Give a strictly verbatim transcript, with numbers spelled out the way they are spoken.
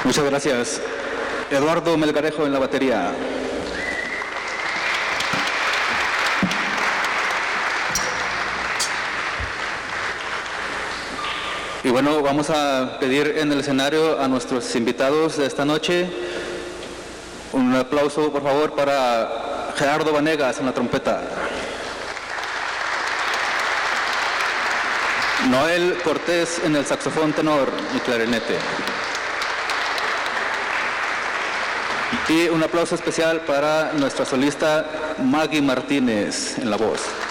Muchas gracias. Eduardo Melgarejo en la batería. Y bueno, vamos a pedir en el escenario a nuestros invitados de esta noche. Un aplauso, por favor, para Gerardo Vanegas en la trompeta. Noel Cortés en el saxofón tenor y clarinete. Y un aplauso especial para nuestra solista Maggie Martínez en la voz.